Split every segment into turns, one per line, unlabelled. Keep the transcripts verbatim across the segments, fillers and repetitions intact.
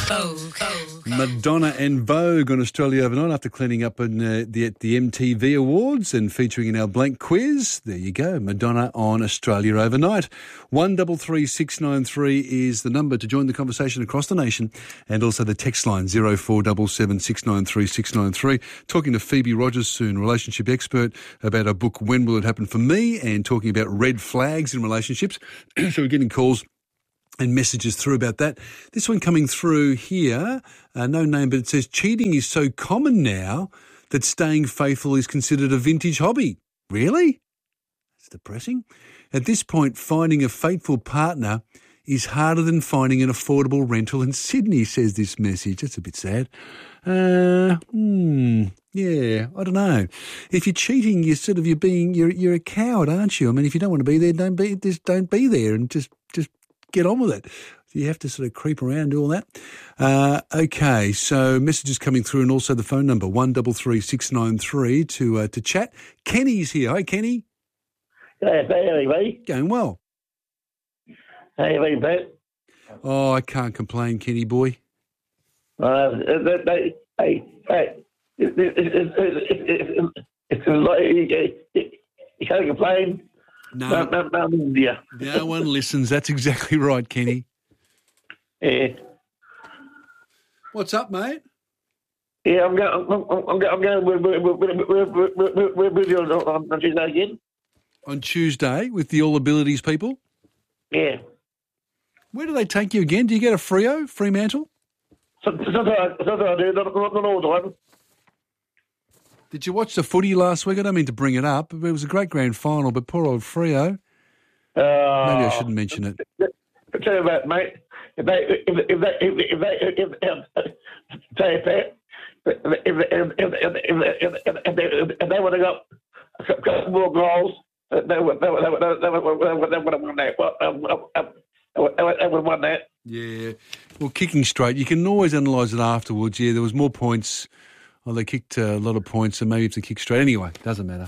Vogue.
Madonna and Vogue on Australia Overnight after cleaning up in, uh, the, at the M T V Awards and featuring in our blank quiz. There you go, Madonna on Australia Overnight. one double three six nine three is the number to join the conversation across the nation, and also the text line zero four seven seven six nine three six nine three. Talking to Phoebe Rogers soon, relationship expert, about her book When Will It Happen for Me, and talking about red flags in relationships. So we're getting calls and messages through about that. This one coming through here, uh, no name, but it says, cheating is so common now that staying faithful is considered a vintage hobby. Really? That's depressing. At this point, finding a faithful partner is harder than finding an affordable rental in Sydney, says this message. That's a bit sad. Uh, hmm, yeah, I don't know. If you're cheating, you're sort of, you're being, you're, you're a coward, aren't you? I mean, if you don't want to be there, don't be, just don't be there and just, just, get on with it. You have to sort of creep around and do all that. Uh, okay, so messages coming through, and also the phone number, one double three six nine three to uh, to chat. Kenny's here. Hi, Kenny.
Hey, hey, hey.
Going well.
Hey, hey, Pat.
Oh, I can't complain, Kenny boy.
Uh, hey, hey, hey. It's like you can't complain.
No,
no, no, no, yeah.
No one listens. That's exactly right, Kenny.
Yeah.
What's up, mate?
Yeah, I'm going. I'm, I'm, I'm going. We're, we're, we're, we're, we're busy on, on Tuesday again.
On Tuesday with the All Abilities people.
Yeah.
Where do they take you again? Do you get a Freo, Fremantle?
Sometimes I do. Not, not, not all the time.
Did you watch the footy last week? I don't mean to bring it up. It was a great grand final, but poor old Freo.
Uh,
Maybe I shouldn't mention it.
I'll tell you about, mate. If they, if, if they, if, if they, if, if, tell you, Pat, if, if, if, if, if, if, they, if they would have got a couple more goals, they would, they would, they would, they would, they would have won that. They would have won that.
Yeah. Well, kicking straight, you can always analyse it afterwards. Yeah, there was more points. Well, they kicked a lot of points, so maybe if they kick straight. Anyway, doesn't matter.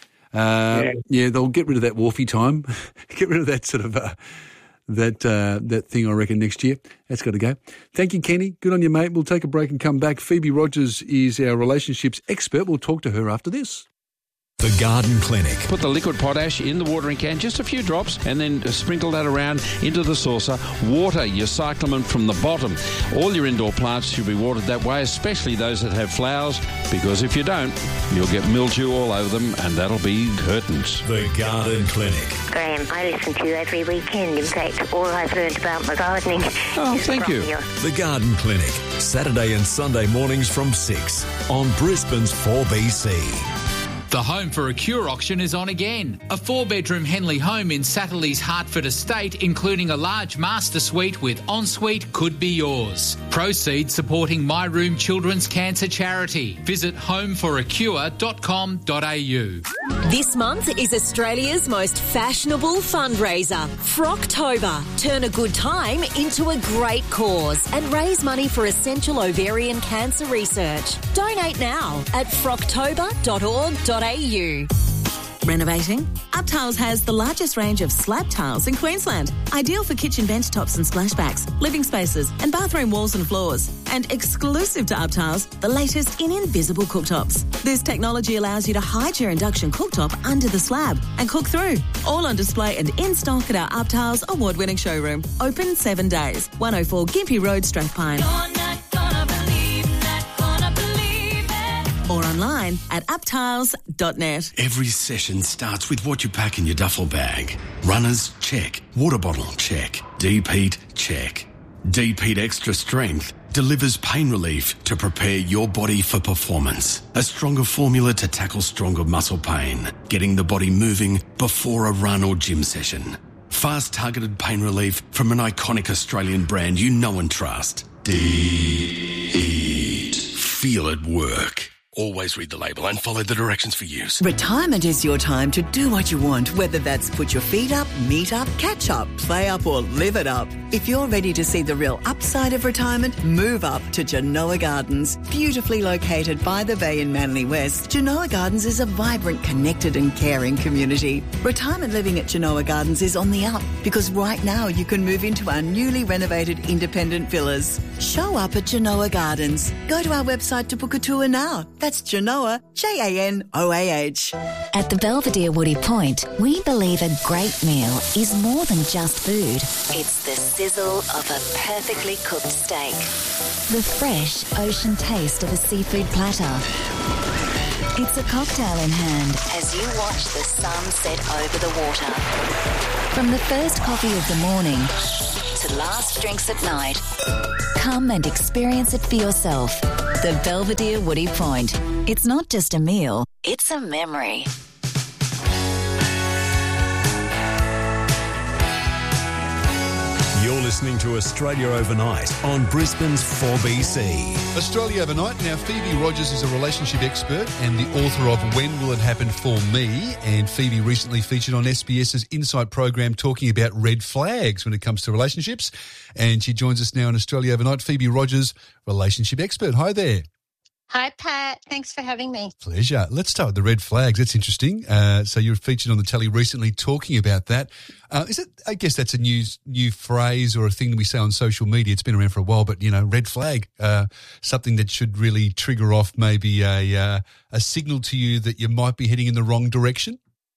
Uh, yeah. yeah, they'll get rid of that Wharfie time. Get rid of that sort of uh, that uh, that thing, I reckon, next year. That's got to go. Thank you, Kenny. Good on you, mate. We'll take a break and come back. Phoebe Rogers is our relationships expert. We'll talk to her after this.
The Garden Clinic.
Put the liquid potash in the watering can, just a few drops, and then sprinkle that around into the saucer. Water your cyclamen from the bottom. All your indoor plants should be watered that way, especially those that have flowers, because if you don't, you'll get mildew all over them, and that'll be curtains.
The Garden Clinic.
Graham, I listen to you every weekend. In fact, all I've learned about my gardening
oh,
is
thank
from
you.
you.
The Garden Clinic, Saturday and Sunday mornings from six on Brisbane's four B C.
The Home for a Cure auction is on again. A four-bedroom Henley home in Satterley's Hertford estate, including a large master suite with ensuite, could be yours. Proceeds supporting My Room Children's Cancer Charity. Visit home for a cure dot com dot a u.
This month is Australia's most fashionable fundraiser, Frocktober. Turn a good time into a great cause and raise money for essential ovarian cancer research. Donate now at frocktober dot org dot a u.
Renovating? UpTiles has the largest range of slab tiles in Queensland. Ideal for kitchen bench tops and splashbacks, living spaces and bathroom walls and floors. And exclusive to UpTiles, the latest in invisible cooktops. This technology allows you to hide your induction cooktop under the slab and cook through. All on display and in stock at our UpTiles award-winning showroom. Open seven days. one oh four Gympie Road, Strathpine. Or online at uptiles dot net.
Every session starts with what you pack in your duffel bag. Runners, check. Water bottle, check. Deep-Heat, check. Deep-Heat Extra Strength delivers pain relief to prepare your body for performance. A stronger formula to tackle stronger muscle pain, getting the body moving before a run or gym session. Fast targeted pain relief from an iconic Australian brand you know and trust. Deep-Heat. Feel it work. Always read the label and follow the directions for use.
Retirement is your time to do what you want, whether that's put your feet up, meet up, catch up, play up or live it up. If you're ready to see the real upside of retirement, move up to Genoa Gardens. Beautifully located by the bay in Manly West, Genoa Gardens is a vibrant, connected and caring community. Retirement living at Genoa Gardens is on the up because right now you can move into our newly renovated independent villas. Show up at Genoa Gardens. Go to our website to book a tour now. That's Genoa, J A N O A H.
At the Belvedere Woody Point, we believe a great meal is more than just food. It's the sizzle of a perfectly cooked steak, the fresh ocean taste of a seafood platter. It's a cocktail in hand as you watch the sun set over the water. From the first coffee of the morning to last drinks at night, come and experience it for yourself. The Belvedere Woody Point. It's not just a meal, it's a memory.
You're listening to Australia Overnight on Brisbane's four B C.
Australia Overnight. Now, Phoebe Rogers is a relationship expert and the author of When Will It Happen For Me? And Phoebe recently featured on SBS's Insight program talking about red flags when it comes to relationships. And she joins us now on Australia Overnight. Phoebe Rogers, relationship expert. Hi there.
Hi, Pat. Thanks for having me.
Pleasure. Let's start with the red flags. That's interesting. Uh, so you were featured on the telly recently talking about that. Uh, is it? I guess that's a new new phrase or a thing that we say on social media. It's been around for a while, but, you know, red flag, uh, something that should really trigger off maybe a, uh, a signal to you that you might be heading in the wrong direction?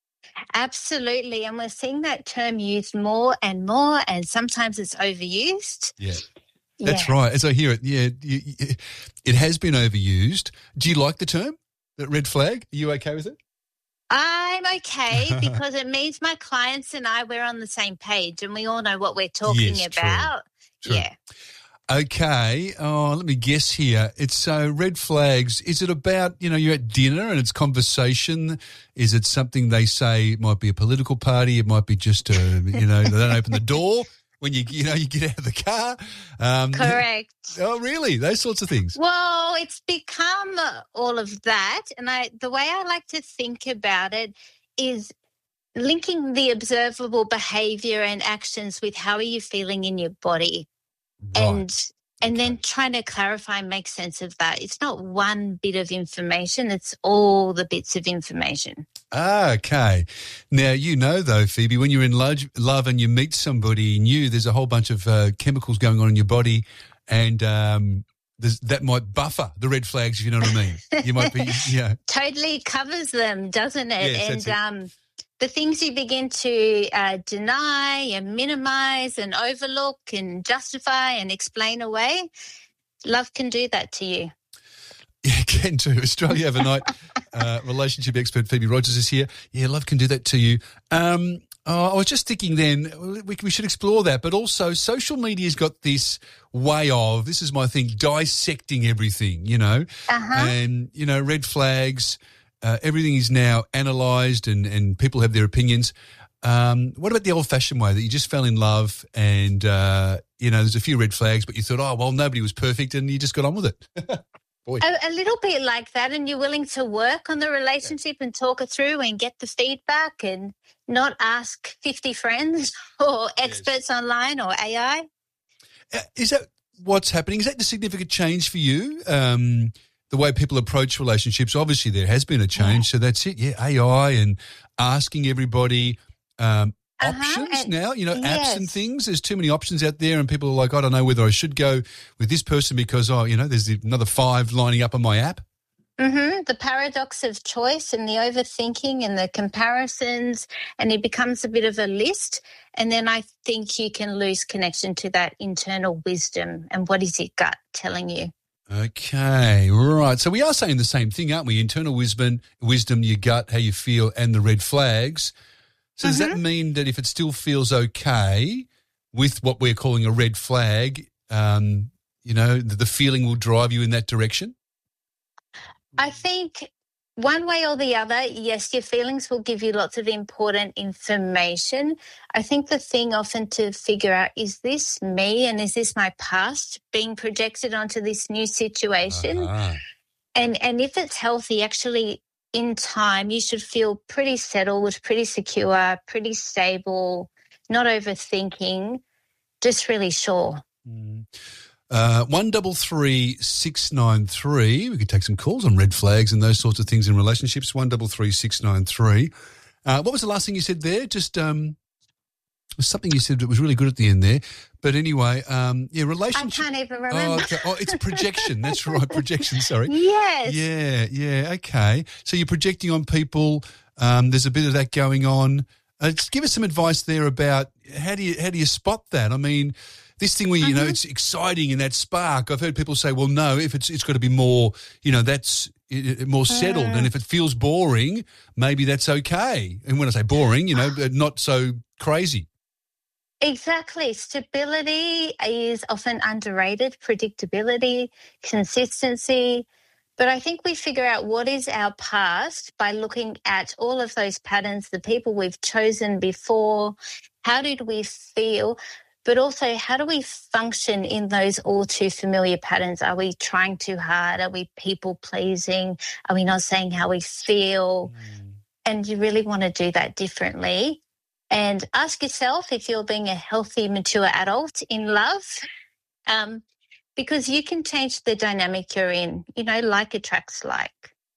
Absolutely. And we're seeing that term used more and more, and sometimes it's overused.
Yeah. That's
yeah.
right. As I hear it, yeah, you, you, it has been overused. Do you like the term, that red flag? Are you okay with it?
I'm okay because it means my clients and I, we're on the same page and we all know what we're talking
yes,
about.
True. True.
Yeah.
Okay. Oh, let me guess here. It's so uh, red flags. Is it about, you know, you're at dinner and it's conversation? Is it something they say it might be a political party? It might be just, a, you know, they don't open the door. When you you know you get out of the car, um,
correct?
Oh, really? Those sorts of things.
Well, it's become all of that, and I the way I like to think about it is linking the observable behaviour and actions with how are you feeling in your body,
right.
and and then trying to clarify and make sense of that. It's not one bit of information; it's all the bits of information.
Ah, okay. Now, you know, though, Phoebe, when you're in love, love and you meet somebody new, there's a whole bunch of uh, chemicals going on in your body, and um, that might buffer the red flags, if you know what I mean. You might be, yeah.
Totally covers them, doesn't it?
Yes,
and
that's it.
um, the things you begin to uh, deny and minimise and overlook and justify and explain away, love can do that to you.
Yeah, can too. Australia Overnight uh, relationship expert Phoebe Rogers is here. Yeah, love can do that to you. Um, oh, I was just thinking then we, we should explore that, but also social media's got this way of, this is my thing, dissecting everything, you know,
uh-huh.
and, you know, red flags, uh, everything is now analysed and, and people have their opinions. Um, what about the old-fashioned way that you just fell in love and, uh, you know, there's a few red flags, but you thought, oh, well, nobody was perfect and you just got on with it?
A, a little bit like that, and you're willing to work on the relationship and talk it through and get the feedback and not ask fifty friends or experts yes. online or A I.
Uh, is that what's happening? Is that the significant change for you, um, the way people approach relationships? Obviously, there has been a change, yeah. so that's it, yeah, A I and asking everybody um,
uh-huh.
options
and,
now, you know,
yes.
apps and things. There's too many options out there and people are like, I don't know whether I should go with this person because, oh, you know, there's another five lining up on my app.
Mm-hmm. The paradox of choice and the overthinking and the comparisons, and it becomes a bit of a list. And then I think you can lose connection to that internal wisdom and what is your gut telling you.
Okay, right. So we are saying the same thing, aren't we? Internal wisdom, wisdom, your gut, how you feel, and the red flags. So does mm-hmm. that mean that if it still feels okay with what we're calling a red flag, um, you know, the, the feeling will drive you in that direction?
I think one way or the other, yes, your feelings will give you lots of important information. I think the thing often to figure out, is this me and is this my past being projected onto this new situation?
Uh-huh.
And and if it's healthy, actually in time, you should feel pretty settled, pretty secure, pretty stable, not overthinking, just really sure.
Mm. Uh, one double three six nine three. We could take some calls on red flags and those sorts of things in relationships. One double three six nine three. Uh, what was the last thing you said there? Just um, something you said that was really good at the end there. But anyway, um, yeah, relationship.
I can't even remember.
Oh, okay. Oh, it's projection. That's right, projection. Sorry.
Yes.
Yeah, yeah. Okay. So you're projecting on people. Um, there's a bit of that going on. Uh, just give us some advice there about how do you how do you spot that? I mean. This thing where, you know, mm-hmm. it's exciting and that spark, I've heard people say, well, no, if it's it's got to be more, you know, that's it, it, more settled. Mm. And if it feels boring, maybe that's okay. And when I say boring, you know, not so crazy.
Exactly. Stability is often underrated, predictability, consistency. But I think we figure out what is our past by looking at all of those patterns, the people we've chosen before, how did we feel? But also, how do we function in those all too familiar patterns? Are we trying too hard? Are we people-pleasing? Are we not saying how we feel? Mm. And you really want to do that differently. And ask yourself if you're being a healthy, mature adult in love, um, because you can change the dynamic you're in. You know, like attracts like.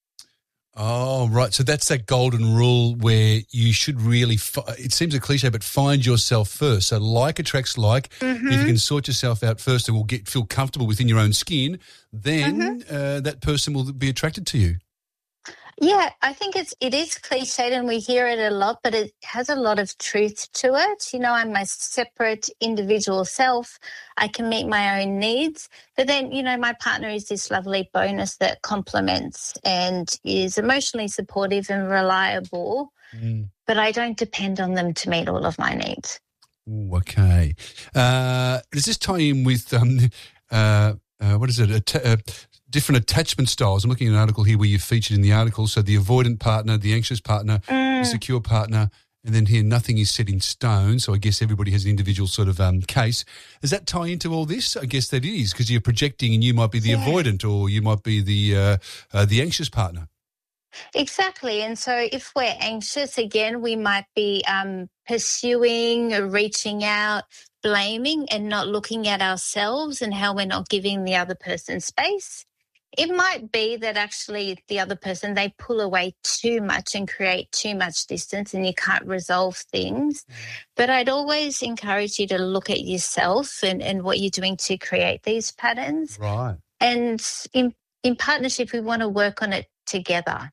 Oh, right. So that's that golden rule where you should really, fi- it seems a cliche, but find yourself first. So like attracts like. Mm-hmm. If you can sort yourself out first and will get feel comfortable within your own skin, then mm-hmm. uh, that person will be attracted to you.
Yeah, I think it's it is cliched and we hear it a lot, but it has a lot of truth to it. You know, I'm my separate individual self. I can meet my own needs. But then, you know, my partner is this lovely bonus that complements and is emotionally supportive and reliable. Mm. But I don't depend on them to meet all of my needs.
Ooh, okay. Uh, does this tie in with, um, uh, uh, what is it, a t- uh, different attachment styles? I'm looking at an article here where you featured in the article. So the avoidant partner, the anxious partner, mm. the secure partner, and then here nothing is set in stone. So I guess everybody has an individual sort of um, case. Does that tie into all this? I guess that is because you're projecting and you might be the yeah. avoidant or you might be the uh, uh, the anxious partner.
Exactly. And so if we're anxious, again, we might be um, pursuing, reaching out, blaming and not looking at ourselves and how we're not giving the other person space. It might be that actually the other person, they pull away too much and create too much distance and you can't resolve things. But I'd always encourage you to look at yourself and, and what you're doing to create these patterns.
Right.
And in, in partnership, we want to work on it together.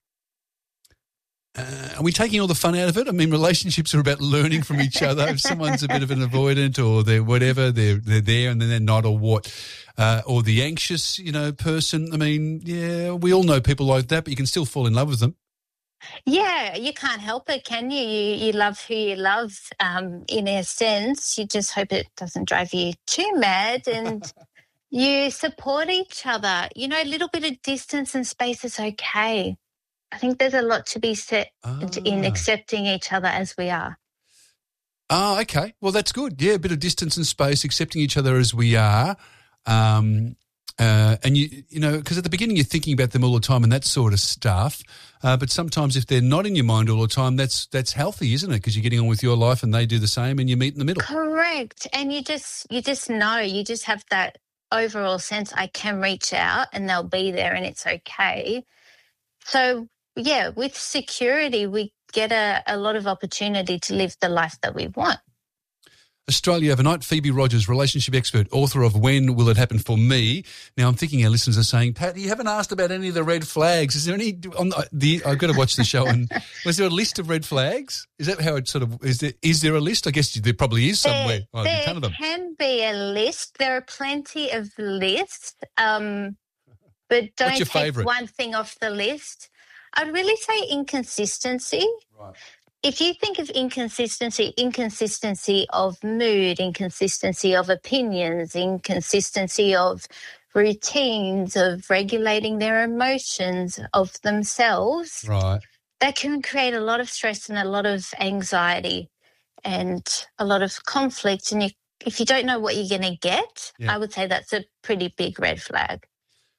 Uh, are we taking all the fun out of it? I mean, relationships are about learning from each other. If someone's a bit of an avoidant or they're whatever, they're they're there and then they're not, or what, uh, or the anxious, you know, person. I mean, yeah, we all know people like that, but you can still fall in love with them.
Yeah, you can't help it, can you? You, you love who you love. Um, in a sense, you just hope it doesn't drive you too mad, and you support each other. You know, a little bit of distance and space is okay. I think there's a lot to be said ah. in accepting each other as we are.
Oh, okay. Well, that's good. Yeah, a bit of distance and space, accepting each other as we are. Um, uh, and, you you know, because at the beginning you're thinking about them all the time and that sort of stuff. Uh, but sometimes if they're not in your mind all the time, that's that's healthy, isn't it? Because you're getting on with your life and they do the same and you meet in the middle.
Correct. And you just you just know, you just have that overall sense, I can reach out and they'll be there and it's okay. So, yeah, with security, we get a, a lot of opportunity to live the life that we want.
Australia Overnight, Phoebe Rogers, relationship expert, author of When Will It Happen for Me? Now, I'm thinking our listeners are saying, Pat, you haven't asked about any of the red flags. Is there any on the, I've got to watch the show. And was there a list of red flags? Is that how it sort of, is there, is there a list? I guess there probably is somewhere.
There,
oh,
there
a ton of them.
can be a list. There are plenty of lists, um, but don't take favourite? one thing off the list. I'd really say inconsistency. Right. If you think of inconsistency, inconsistency of mood, inconsistency of opinions, inconsistency of routines, of regulating their emotions, of themselves,
right,
that can create a lot of stress and a lot of anxiety and a lot of conflict. And you, if you don't know what you're going to get, yeah. I would say that's a pretty big red flag.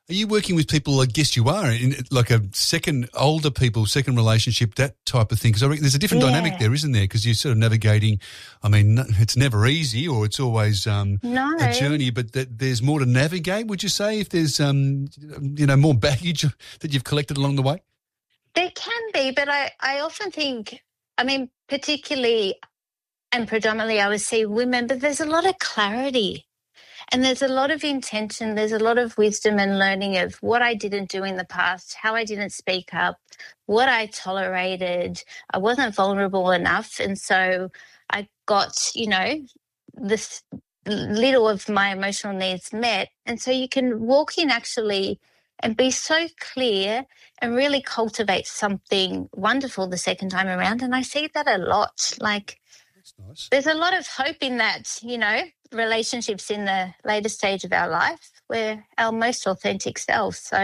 Are you working with people, I guess you are, in like a second, older people, second relationship, that type of thing? Because I reckon there's a different
Yeah.
dynamic there, isn't there? Because you're sort of navigating, I mean, it's never easy or it's always um,
No.
a journey, but that there's more to navigate, would you say, if there's, um, you know, more baggage that you've collected along the way?
There can be, but I, I often think, I mean, particularly and predominantly I would see women, but there's a lot of clarity. And there's a lot of intention, there's a lot of wisdom and learning of what I didn't do in the past, how I didn't speak up, what I tolerated. I wasn't vulnerable enough. And so I got, you know, this little of my emotional needs met. And so you can walk in actually and be so clear and really cultivate something wonderful the second time around. And I see that a lot. Like,
Nice.
there's a lot of hope in that, you know, relationships in the later stage of our life. We're our most authentic selves. So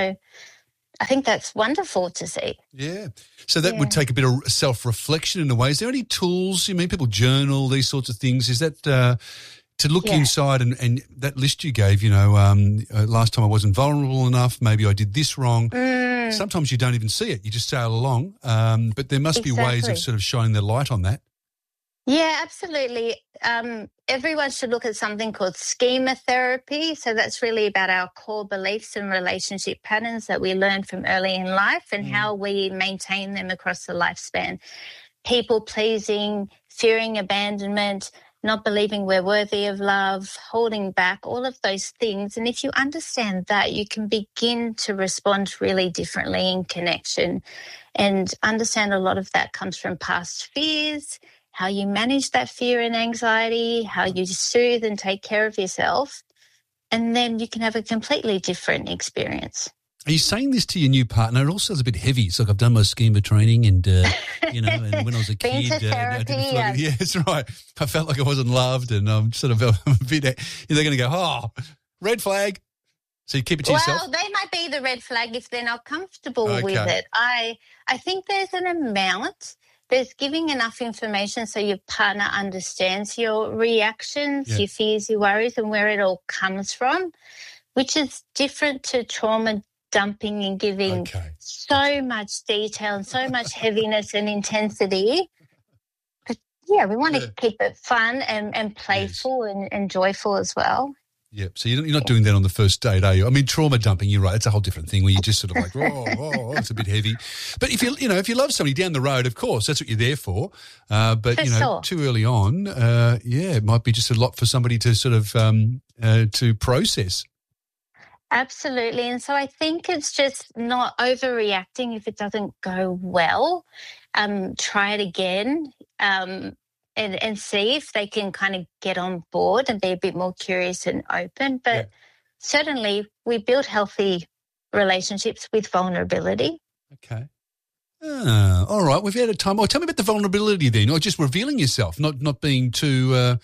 I think that's wonderful to see.
Yeah. So that
Yeah.
would take a bit of self-reflection in a way. Is there any tools? You mean people journal, these sorts of things? Is that uh, to look
Yeah.
inside and, and that list you gave, you know, um, uh, last time I wasn't vulnerable enough, maybe I did this wrong.
Mm,
Sometimes you don't even see it. You just sail along. Um, but there must be ways
Exactly.
of sort of shining the light on that.
yeah, absolutely. Um, everyone should look at something called schema therapy. So that's really about our core beliefs and relationship patterns that we learn from early in life and how we maintain them across the lifespan. People pleasing, fearing abandonment, not believing we're worthy of love, holding back, all of those things. And if you understand that, you can begin to respond really differently in connection and understand a lot of that comes from past fears, how you manage that fear and anxiety, how you soothe and take care of yourself. And then you can have a completely different experience.
Are you saying this to your new partner? It all sounds a bit heavy. It's like I've done my schema training and, uh, you know, and when I was a
Been
kid.
to
uh, I didn't
therapy,
feel like-
yeah.
yeah, that's right. I felt like I wasn't loved and I'm sort of a bit, they're going to go, oh, red flag. So you keep it to
Well,
yourself?
they might be the red flag if they're not comfortable with
Okay.
it. I I think there's an amount. There's giving enough information so your partner understands your reactions,
Yeah.
your fears, your worries, and where it all comes from, which is different to trauma dumping and giving
Okay.
so much detail and so much heaviness and intensity. But yeah, we want
Yeah.
to keep it fun and, and playful and, and joyful as well.
Yep. So you're you're not doing that on the first date, are you? I mean, trauma dumping, you're right. It's a whole different thing where you're just sort of like, oh, oh, it's a bit heavy. But if you, you know, if you love somebody down the road, of course, that's what you're there for. Uh, but,
For
you know,
sure.
too early on, uh, yeah, it might be just a lot for somebody to sort of, um, uh, to process.
Absolutely. And so I think it's just not overreacting if it doesn't go well. Um, try it again um, and, and see if they can kind of get on board and be a bit more curious and open. But
Yeah.
certainly we build healthy relationships with vulnerability.
Okay. Ah, all right. We've had a time. Oh, tell me about the vulnerability then, or just revealing yourself, not not being too, uh,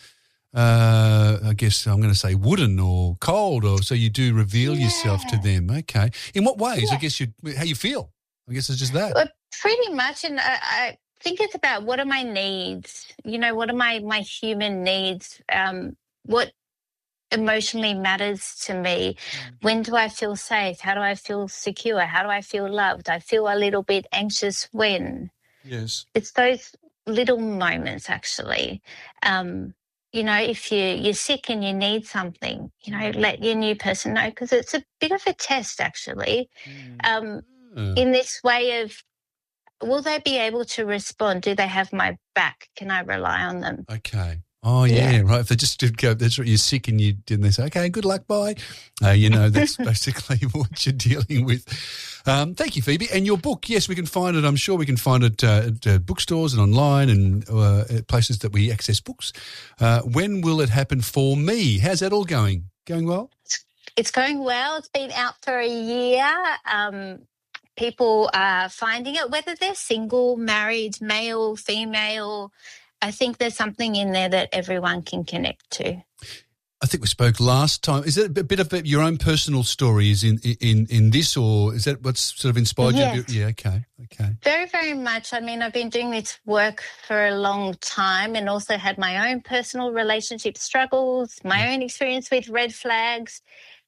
uh, I guess I'm going to say wooden or cold, or so you do reveal yourself to them. Okay. In what ways? I guess you, how you feel. I guess it's just that.
Well, pretty much. And I, I think it's about what are my needs? You know, what are my, my human needs? Um, what emotionally matters to me? When do I feel safe? How do I feel secure? How do I feel loved? I feel a little bit anxious when.
Yes.
It's those little moments, actually. Um, you know, if you, you're sick and you need something, you know, let your new person know because it's a bit of a test, actually. Um,
Ah.
in this way of, will they be able to respond? Do they have my back? Can I rely on them?
Okay. Oh, yeah,
Yeah.
right. If they just did go, that's right, you're sick and you did, they say, okay, good luck, bye. Uh, you know, that's basically what you're dealing with. Um, thank you, Phoebe. And your book, yes, we can find it, I'm sure we can find it uh, at uh, bookstores and online and uh, at places that we access books. Uh, when will it happen for me? How's that all going? Going well?
It's going well. It's been out for a year. Um, people are finding it, whether they're single, married, male, female. I think there's something in there that everyone can connect to.
I think we spoke last time. Is that a bit of your own personal stories in in in this, or is that what's sort of inspired
Yes.
you? To do, yeah, okay, okay.
Very, very much. I mean, I've been doing this work for a long time and also had my own personal relationship struggles, my own experience with red flags.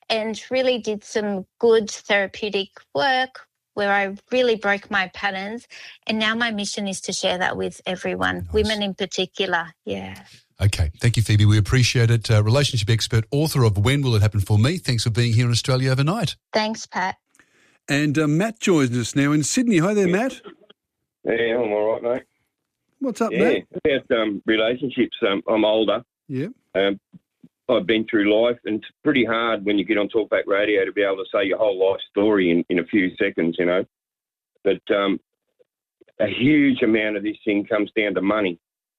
and really did some good therapeutic work where I really broke my patterns. And now my mission is to share that with everyone, nice. Women in particular. Yeah.
Okay. Thank you, Phoebe. We appreciate it. Uh, relationship expert, author of When Will It Happen for Me? Thanks for being here in Australia Overnight.
Thanks, Pat.
And uh, Matt joins us now in Sydney. Hi there, Matt.
Yeah, I'm all right, mate.
What's up,
yeah,
Matt?
About um, relationships, um, I'm older.
Yeah.
Um, I've been through life, and it's pretty hard when you get on Talkback Radio to be able to say your whole life story in, in a few seconds, you know. But um, a huge amount of this thing comes down to money.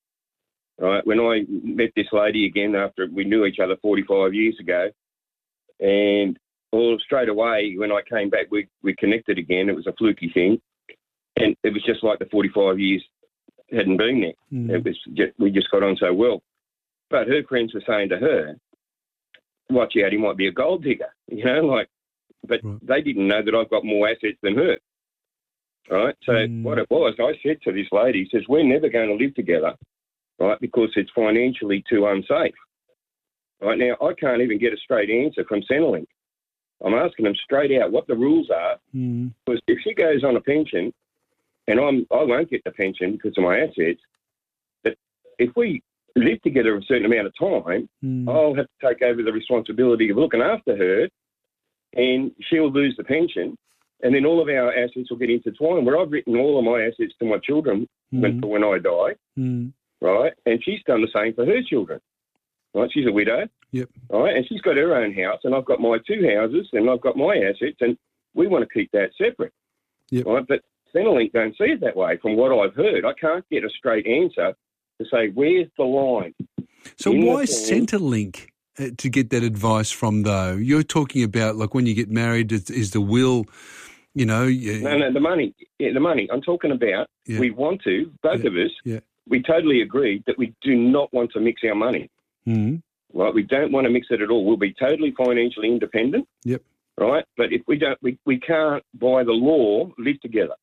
Right? When I met this lady again after we knew each other forty-five years ago, and well, straight away when I came back, we, we connected again. It was a fluky thing, and it was just like the forty-five years hadn't been there. Mm. It was just, we just got on so well. But her friends were saying to her, watch out, he might be a gold digger, you know, like, but right. They didn't know that I've got more assets than her, right? So mm. what it was, I said to this lady, says, we're never going to live together, right, because it's financially too unsafe. Right now, I can't even get a straight answer from Centrelink. I'm asking them straight out what the rules are, mm. because if she goes on a pension, and I'm, I won't get the pension because of my assets, but if we live together a certain amount of time, mm. I'll have to take over the responsibility of looking after her, and she'll lose the pension, and then all of our assets will get intertwined, where I've written all of my assets to my children mm. when, for when I die, mm. right? And she's done the same for her children, right? She's a widow,
yep.
right? And she's got her own house, and I've got my two houses, and I've got my assets, and we want to keep that separate,
yep.
right? But Centrelink don't see it that way from what I've heard. I can't get a straight answer to say, where's the line?
So why Centrelink uh, to get that advice from, though? You're talking about, like, when you get married, is, is the will, you know... You,
no, no, the money. Yeah, the money. I'm talking about
yeah.
we want to, both
yeah.
of us,
yeah.
we totally agreed that we do not want to mix our money.
Mm-hmm.
Right? We don't want to mix it at all. We'll be totally financially independent.
Yep.
Right? But if we don't, we, we can't, by the law, live together.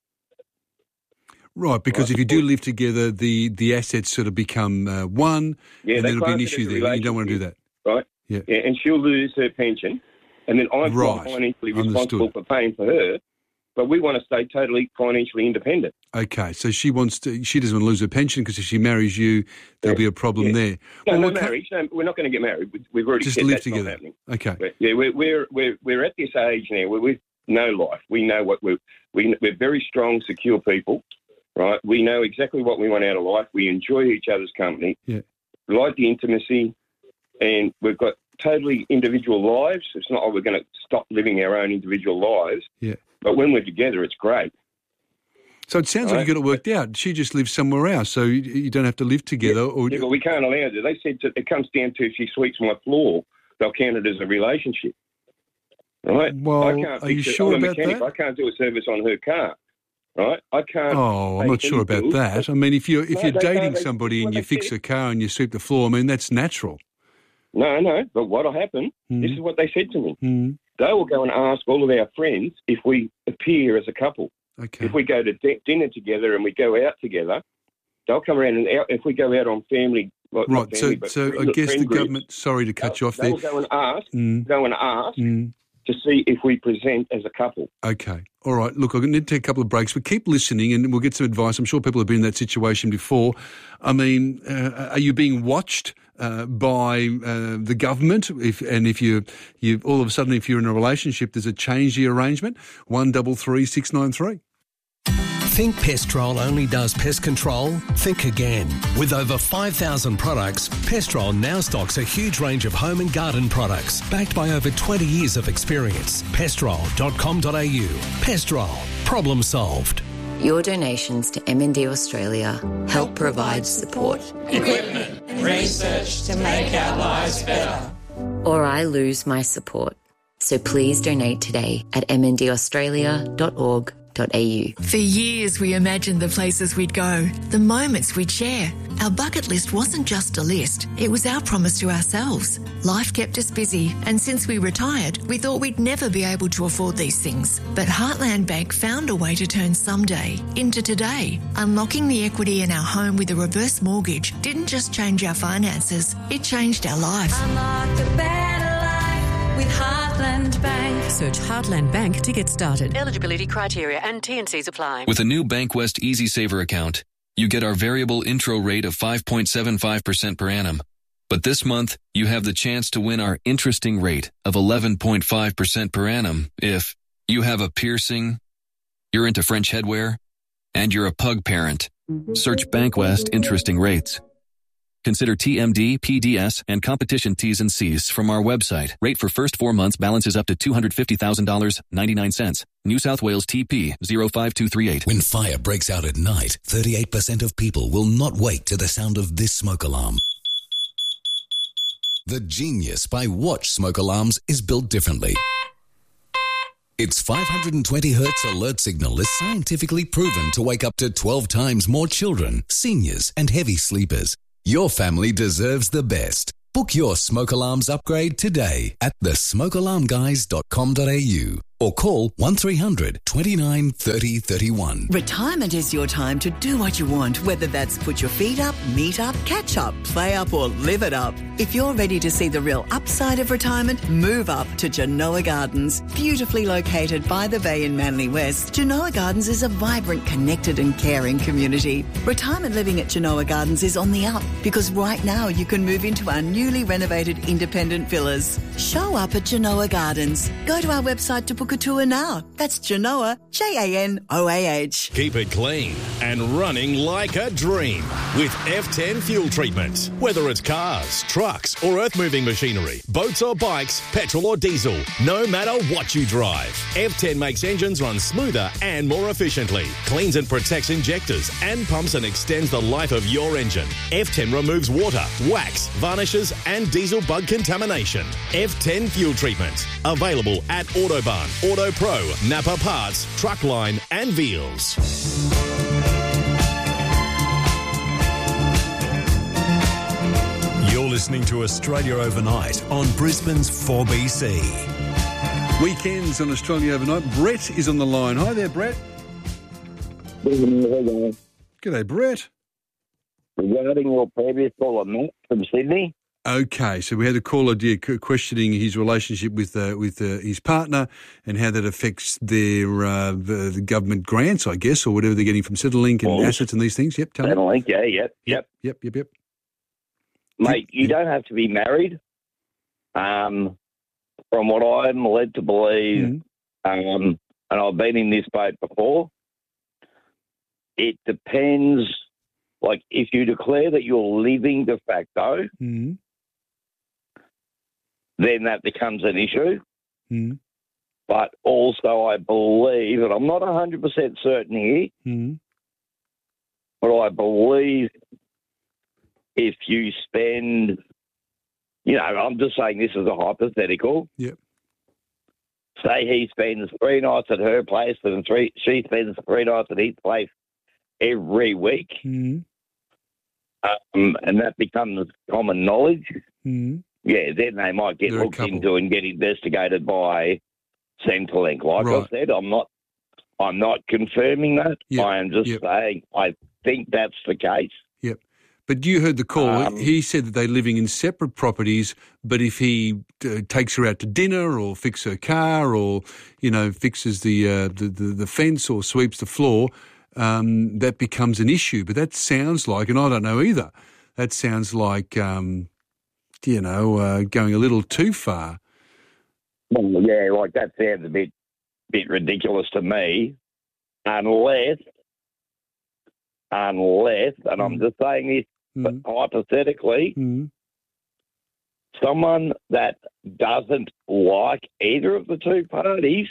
Right, because right. if you do live together, the, the assets sort of become uh, one,
yeah,
and then it'll be an issue there. You don't want to do that.
Right?
Yeah.
yeah. And she'll lose her pension, and then I'm
right.
not financially responsible
Understood.
for paying for her, but we want to stay totally financially independent.
Okay, so she wants to, she doesn't want to lose her pension because if she marries you, there'll
yeah.
be a problem
yeah.
there.
No,
well,
no marriage. No, we're not going to get married. We've already
just
said
live
that's
together.
Not happening.
Okay.
But yeah, we're, we're, we're, we're, we're at this age now where we know life. We know what we're, we, we're very strong, secure people. Right, we know exactly what we want out of life. We enjoy each other's company.
Yeah.
We like the intimacy, and we've got totally individual lives. It's not like we're going to stop living our own individual lives.
Yeah.
But when we're together, it's great.
So it sounds right? like you got it worked out. She just lives somewhere else, so you, you don't have to live together.
Yeah,
or
yeah, but we can't allow it. They said that it comes down to if she sweeps my floor, they'll count it as a relationship. Right?
Well,
I can't
are you
it.
sure
I'm a
about
mechanic.
that?
I can't do a service on her car. Right, I can't.
Oh, I'm not sure about
bills.
that. I mean, if you're if
no,
you're
they,
dating
they,
somebody
well,
and you fix
said.
a car and you sweep the floor, I mean that's natural.
No, no. But what'll happen?
Mm.
This is what they said to me.
Mm.
They will go and ask all of our friends if we appear as a couple.
Okay.
If we go to de- dinner together and we go out together, they'll come around and out, if we go out on family. Like
right.
Family,
so, so I guess the
groups,
government. Sorry to cut you off
they'll
there.
They'll go and ask.
Mm.
Go and ask.
Mm.
To see if we present as a couple.
Okay. All right. Look, I need to take a couple of breaks, but keep listening and we'll get some advice. I'm sure people have been in that situation before. I mean, uh, are you being watched uh, by uh, the government? If and if you you all of a sudden, if you're in a relationship, there's a change the arrangement. One double three six nine three.
Think Pestrol only does pest control? Think again. With over five thousand products, Pestrol now stocks a huge range of home and garden products, backed by over twenty years of experience. pestrol dot com dot a u. Pestrol. Problem solved.
Your donations to M and D Australia help provide support,
equipment, and research to make our lives better.
Or I lose my support. So please donate today at m n d australia dot org.
For years, we imagined the places we'd go, the moments we'd share. Our bucket list wasn't just a list, it was our promise to ourselves. Life kept us busy, and since we retired, we thought we'd never be able to afford these things. But Heartland Bank found a way to turn someday into today. Unlocking the equity in our home with a reverse mortgage didn't just change our finances, it changed our life.
Unlock the better life with Heartland Heartland Bank. Search Heartland Bank to get started. Eligibility criteria and T and Cs apply.
With a new BankWest Easy Saver account, you get our variable intro rate of five point seven five percent per annum. But this month, you have the chance to win our interesting rate of eleven point five percent per annum if you have a piercing, you're into French headwear, and you're a pug parent. Search BankWest Interesting Rates. Consider T M D, P D S, and competition T's and C's from our website. Rate for first four months balances up to two hundred fifty thousand dollars and ninety-nine cents. New South Wales T P zero five two three eight.
When fire breaks out at night, thirty-eight percent of people will not wake to the sound of this smoke alarm. The genius by Watch smoke alarms is built differently. Its five hundred twenty hertz alert signal is scientifically proven to wake up to twelve times more children, seniors, and heavy sleepers. Your family deserves the best. Book your smoke alarms upgrade today at the smoke alarm guys dot com dot a u or call one three hundred, twenty-nine, thirty, thirty-one.
Retirement is your time to do what you want, whether that's put your feet up, meet up, catch up, play up or live it up. If you're ready to see the real upside of retirement, move up to Genoa Gardens. Beautifully located by the bay in Manly West, Genoa Gardens is a vibrant, connected and caring community. Retirement living at Genoa Gardens is on the up because right now you can move into our newly renovated independent villas. Show up at Genoa Gardens. Go to our website to book a tour now. That's Genoa, J A N O A H.
Keep it clean and running like a dream with F ten fuel treatment. Whether it's cars, trucks or earth-moving machinery, boats or bikes, petrol or diesel, no matter what you drive, F ten makes engines run smoother and more efficiently, cleans and protects injectors and pumps and extends the life of your engine. F ten removes water, wax, varnishes and diesel bug contamination. F ten fuel treatment. Available at Autobahn, Auto Pro, Napa Parts, Truckline and Veals.
You're listening to Australia Overnight on Brisbane's four B C.
Weekends on Australia Overnight. Brett is on the line. Hi there, Brett. G'day, Brett.
Regarding your previous caller, Matt from Sydney.
Okay, so we had a caller dear, questioning his relationship with uh, with uh, his partner and how that affects their uh, the, the government grants, I guess, or whatever they're getting from Centrelink and well, assets and these things. Yep, tell me.
Centrelink, yeah, yep, yep,
yep, yep, yep.
Mate, you don't have to be married. Um, from what I'm led to believe, mm-hmm. um, and I've been in this boat before, it depends. Like, if you declare that you're living de facto,
mm-hmm.
then that becomes an issue.
Mm-hmm.
But also, I believe, and I'm not one hundred percent certain here,
mm-hmm.
but I believe if you spend, you know, I'm just saying this is a hypothetical.
Yep.
Say he spends three nights at her place and three she spends three nights at his place every week,
mm-hmm.
um, and that becomes common knowledge.
Mm-hmm.
Yeah, then they might get
They're
looked into and get investigated by Centrelink. Like
right.
I said, I'm not, I'm not confirming that.
Yep.
I am just
yep.
saying I think that's the case.
Yep. But you heard the call.
Um,
he said that they're living in separate properties, but if he uh, takes her out to dinner or fixes her car or, you know, fixes the, uh, the, the, the fence or sweeps the floor, um, that becomes an issue. But that sounds like, and I don't know either, that sounds like, um, you know, uh, going a little too far.
Well, yeah, like that sounds a bit, bit ridiculous to me, unless, unless, and mm. I'm just saying this, but
mm.
hypothetically,
mm.
someone that doesn't like either of the two parties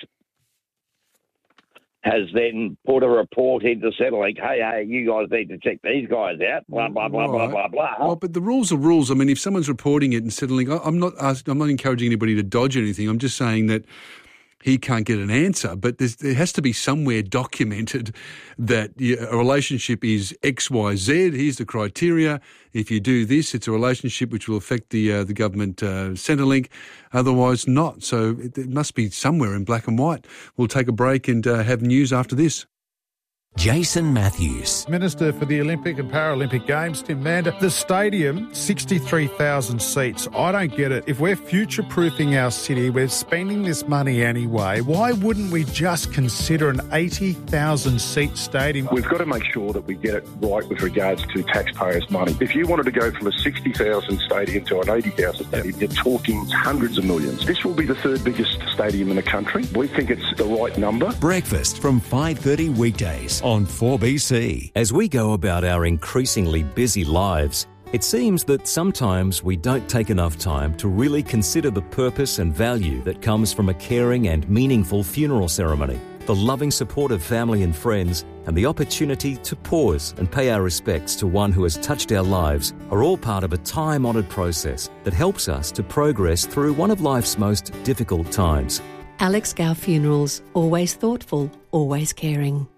has then put a report into Centrelink, hey, hey, you guys need to check these guys out, blah, blah, blah,
right.
blah, blah, blah.
Well, but the rules are rules. I mean, if someone's reporting it and Centrelink, I'm not ask, I'm not encouraging anybody to dodge anything. I'm just saying that he can't get an answer, but there has to be somewhere documented that a relationship is X, Y, Z. Here's the criteria. If you do this, it's a relationship which will affect the uh, the government uh, Centrelink. Otherwise, not. So it, it must be somewhere in black and white. We'll take a break and uh, have news after this.
Jason Matthews.
Minister for the Olympic and Paralympic Games, Tim Mander. The stadium, sixty-three thousand seats. I don't get it. If we're future-proofing our city, we're spending this money anyway, why wouldn't we just consider an eighty thousand seat stadium?
We've got to make sure that we get it right with regards to taxpayers' money. If you wanted to go from a sixty thousand stadium to an eighty thousand stadium, you're talking hundreds of millions. This will be the third biggest stadium in the country. We think it's the right number.
Breakfast from five thirty weekdays on four B C.
As we go about our increasingly busy lives, it seems that sometimes we don't take enough time to really consider the purpose and value that comes from a caring and meaningful funeral ceremony. The loving support of family and friends and the opportunity to pause and pay our respects to one who has touched our lives are all part of a time-honoured process that helps us to progress through one of life's most difficult times.
Alex Gow Funerals. Always thoughtful, always caring.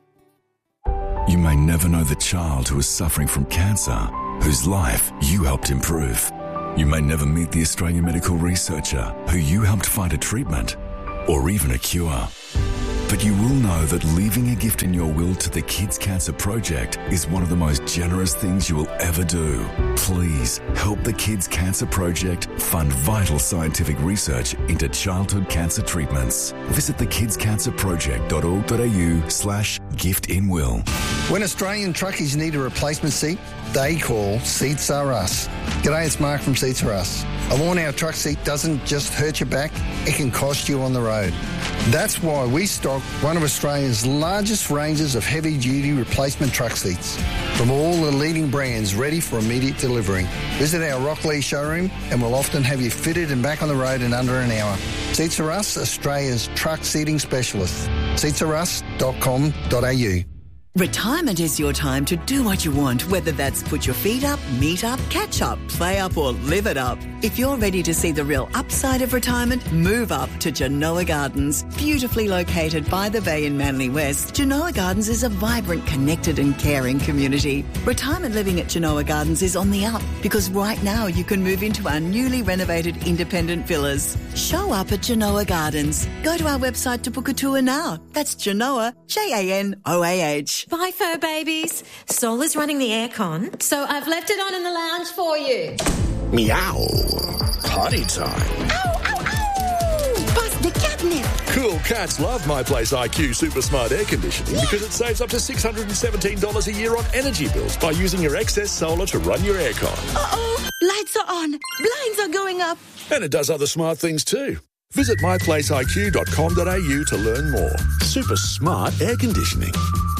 You may never know the child who is suffering from cancer, whose life you helped improve. You may never meet the Australian medical researcher who you helped find a treatment or even a cure. But you will know that leaving a gift in your will to the Kids Cancer Project is one of the most generous things you will ever do. Please help the Kids Cancer Project fund vital scientific research into childhood cancer treatments. Visit the kids cancer project dot org dot a u slash gift in will.
When Australian truckies need a replacement seat, they call Seats Are Us. G'day, it's Mark from Seats Are Us. A worn-out truck seat doesn't just hurt your back, it can cost you on the road. That's why we stock one of Australia's largest ranges of heavy-duty replacement truck seats from all the leading brands ready for immediate delivery. Visit our Rockley showroom and we'll often have you fitted and back on the road in under an hour. Seats Are Us, Australia's truck seating specialist. seats are us dot com dot a u.
Retirement is your time to do what you want, whether that's put your feet up, meet up, catch up, play up or live it up. If you're ready to see the real upside of retirement, move up to Genoa Gardens. Beautifully located by the bay in Manly West, Genoa Gardens is a vibrant, connected and caring community. Retirement living at Genoa Gardens is on the up because right now you can move into our newly renovated independent villas. Show up at Genoa Gardens. Go to our website to book a tour now. That's Genoa, J A N O A H.
Bye, fur babies. Sol is running the aircon, so I've left it on in the lounge for you.
Meow. Potty time.
Ow, ow, ow! Bust the catnip.
Cool cats love My Place I Q Super Smart Air Conditioning yeah. because it saves up to six hundred seventeen dollars a year on energy bills by using your excess solar to run your aircon.
Uh-oh, lights are on, blinds are going up.
And it does other smart things too. Visit my place I Q dot com dot a u to learn more. Super smart air conditioning.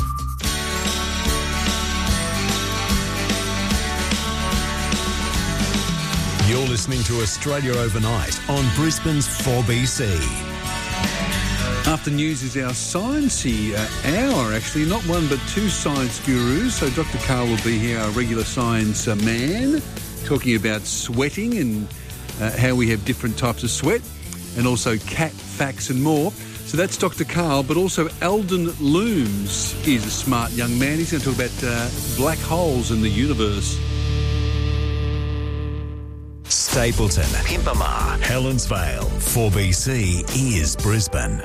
You're listening to Australia Overnight on Brisbane's four B C.
After news is our sciencey uh, hour, actually. Not one, but two science gurus. So Doctor Carl will be here, our regular science uh, man, talking about sweating and uh, how we have different types of sweat, and also cat facts and more. So that's Doctor Carl, but also Eldon Looms is a smart young man. He's going to talk about uh, black holes in the universe.
Stapleton, Pimpama, Helensvale, four B C is Brisbane.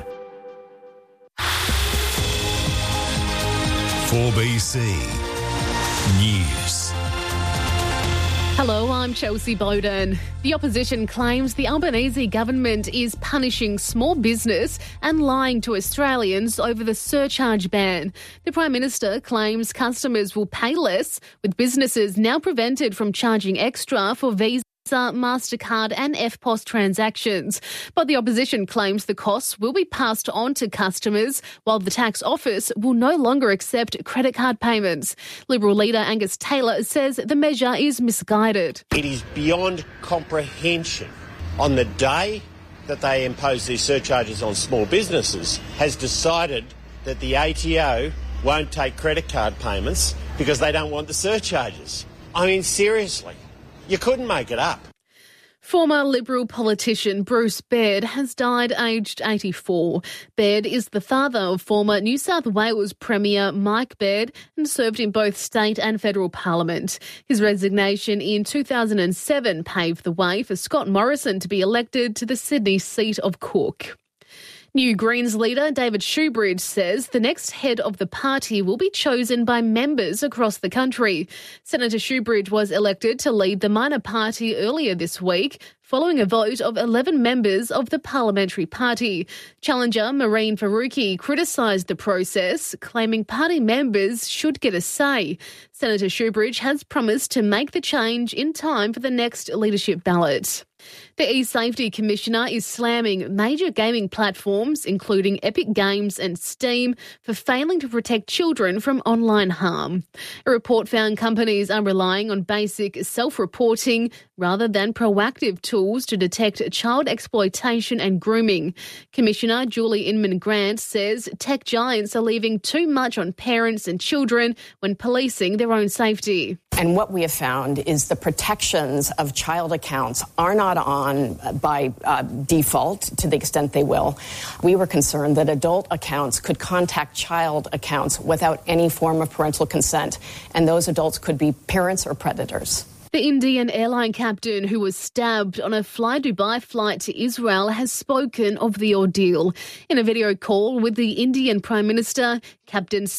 four B C News.
Hello, I'm Chelsea Bowden. The opposition claims the Albanese government is punishing small business and lying to Australians over the surcharge ban. The Prime Minister claims customers will pay less, with businesses now prevented from charging extra for Visa, MasterCard and F P O S transactions. But the opposition claims the costs will be passed on to customers, while the tax office will no longer accept credit card payments. Liberal leader Angus Taylor says the measure is misguided.
It is beyond comprehension. On the day that they impose these surcharges on small businesses, has decided that the A T O won't take credit card payments because they don't want the surcharges. I mean, seriously. You couldn't make it up.
Former Liberal politician Bruce Baird has died aged eighty-four. Baird is the father of former New South Wales Premier Mike Baird and served in both state and federal parliament. His resignation in two thousand seven paved the way for Scott Morrison to be elected to the Sydney seat of Cook. New Greens leader David Shoebridge says the next head of the party will be chosen by members across the country. Senator Shoebridge was elected to lead the minor party earlier this week, following a vote of eleven members of the parliamentary party. Challenger Marine Faruqi criticised the process, claiming party members should get a say. Senator Shoebridge has promised to make the change in time for the next leadership ballot. The eSafety Commissioner is slamming major gaming platforms, including Epic Games and Steam, for failing to protect children from online harm. A report found companies are relying on basic self-reporting rather than proactive tools to detect child exploitation and grooming. Commissioner Julie Inman-Grant says tech giants are leaving too much on parents and children when policing their own safety.
And what we have found is the protections of child accounts are not on by uh, default to the extent they will. We were concerned that adult accounts could contact child accounts without any form of parental consent, and those adults could be parents or predators.
The Indian airline captain who was stabbed on a Fly Dubai flight to Israel has spoken of the ordeal. In a video call with the Indian Prime Minister, Captain